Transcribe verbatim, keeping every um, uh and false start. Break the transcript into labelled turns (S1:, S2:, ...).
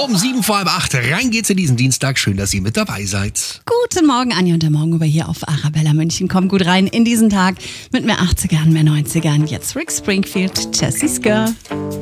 S1: Um sieben vor halb acht, rein geht's in diesen Dienstag. Schön, dass ihr mit dabei seid.
S2: Guten Morgen, Anja und der Morgenüber hier auf Arabella München. Kommt gut rein in diesen Tag mit mehr achtzigern, mehr neunzigern. Jetzt Rick Springfield, Jessie's Girl.